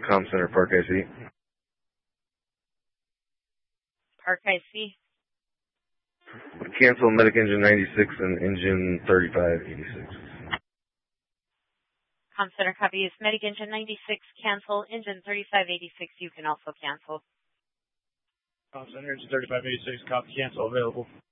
Com Center, Park IC. Park IC. Cancel Medic Engine 96 and Engine 3586. Com Center copies. Medic Engine 96, cancel. Engine 3586, you can also cancel. Com Center, Engine 3586, copy, cancel, available.